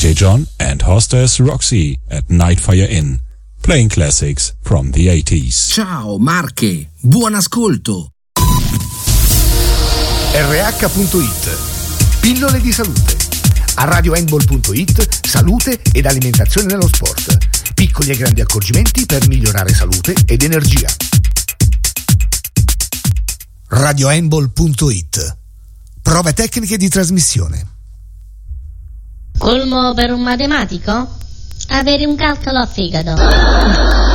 DJ John and hostess Roxy at Nightfire Inn, playing classics from the 80s. Ciao Marche, buon ascolto. RH.it, pillole di salute. A radiohandball.it, salute ed alimentazione nello sport. Piccoli e grandi accorgimenti per migliorare salute ed energia. radiohandball.it, prove tecniche di trasmissione. Colmo per un matematico? Avere un calcolo a fegato.